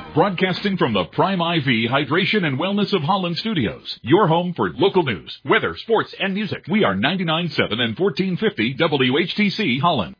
Broadcasting from the Prime IV Hydration and Wellness of Holland Studios. Your home for local news, weather, sports, and music. We are 99.7 and 1450 WHTC Holland.